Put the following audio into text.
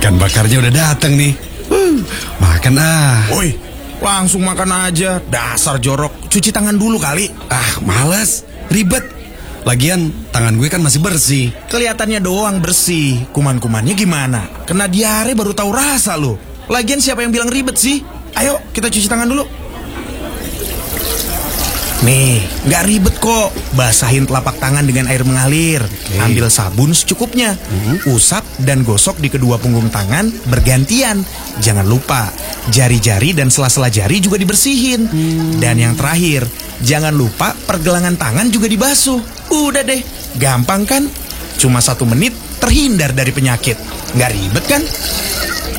Ikan bakarnya udah datang nih. Makan ah. Woi, langsung makan aja. Dasar jorok. Cuci tangan dulu kali. Ah, males, ribet. Lagian tangan gue kan masih bersih. Kelihatannya doang bersih. Kuman-kumannya gimana? Kena diare baru tahu rasa lo. Lagian siapa yang bilang ribet sih? Ayo kita cuci tangan dulu. Nih, gak ribet kok. Basahin telapak tangan dengan air mengalir. Ambil sabun secukupnya. Usap dan gosok di kedua punggung tangan bergantian. Jangan lupa, jari-jari dan sela-sela jari juga dibersihin. Dan yang terakhir, jangan lupa pergelangan tangan juga dibasuh. Udah deh, gampang kan? Cuma 1 menit terhindar dari penyakit. Gak ribet kan?